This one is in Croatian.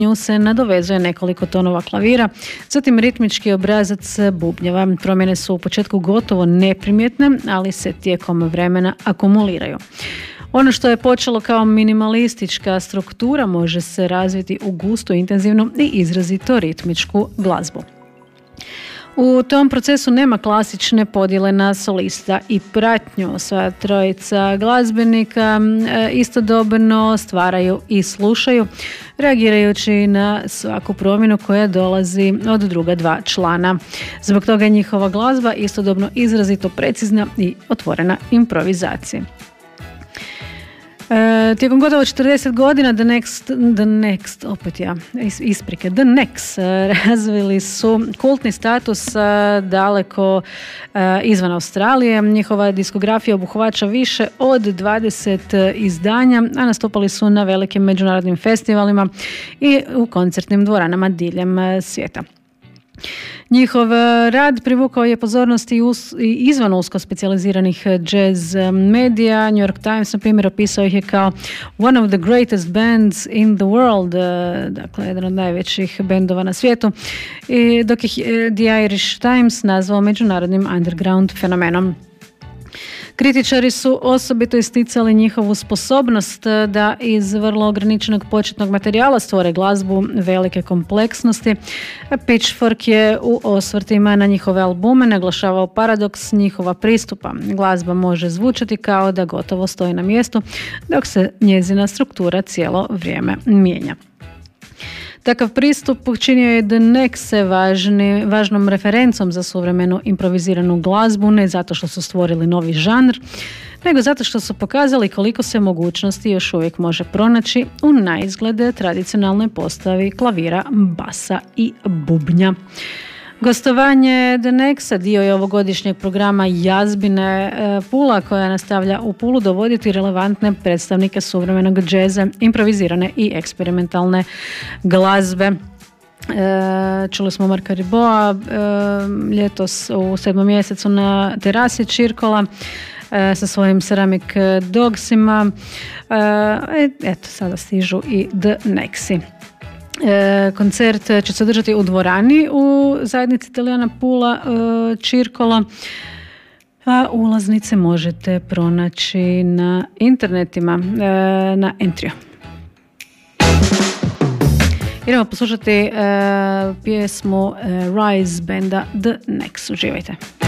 nju se nadovezuje nekoliko tonova klavira, zatim ritmički obrazac bubnjeva. Promjene su u početku gotovo neprimjetne, ali se tijekom vremena akumuliraju. Ono što je počelo kao minimalistička struktura može se razviti u gustu, intenzivnu i izrazito ritmičku glazbu. U tom procesu nema klasične podjele na solista i pratnju. Sva trojica glazbenika istodobno stvaraju i slušaju, reagirajući na svaku promjenu koja dolazi od druga dva člana. Zbog toga je njihova glazba istodobno izrazito precizna i otvorena improvizaciji. Tijekom gotovo 40 godina The Nex razvili su kultni status daleko izvan Australije. Njihova diskografija obuhvaća više od 20 izdanja, a nastupali su na velikim međunarodnim festivalima i u koncertnim dvoranama diljem svijeta. Njihov rad privukao je pozornost i izvan usko specijaliziranih jazz medija. New York Times, na primjer, opisao ih je kao one of the greatest bands in the world, dakle, jedan od najvećih bendova na svijetu, i dok ih The Irish Times nazvao međunarodnim underground fenomenom. Kritičari su osobito isticali njihovu sposobnost da iz vrlo ograničenog početnog materijala stvore glazbu velike kompleksnosti. Pitchfork je u osvrtima na njihove albume naglašavao paradoks njihova pristupa. Glazba može zvučati kao da gotovo stoji na mjestu, dok se njezina struktura cijelo vrijeme mijenja. Takav pristup činio je The Nexe važnom referencom za suvremenu improviziranu glazbu, ne zato što su stvorili novi žanr, nego zato što su pokazali koliko se mogućnosti još uvijek može pronaći u naizglede tradicionalnoj postavi klavira, basa i bubnja. Gostovanje The Nexa dio je ovogodišnjeg programa Jazbine Pula, koja nastavlja u Pulu dovoditi relevantne predstavnike suvremenog džeza, improvizirane i eksperimentalne glazbe. Čuli smo Marka Riboa ljetos u 7. mjesecu na terasi Čirkola sa svojim Ceramic Dogsima. Eto, sada stižu i The Nexi. Koncert će se održati u dvorani u zajednici Italijana Pula Čirkola, a ulaznice možete pronaći na internetima na Entrio. Idemo poslušati pjesmu Rise benda The Nex. Uživajte.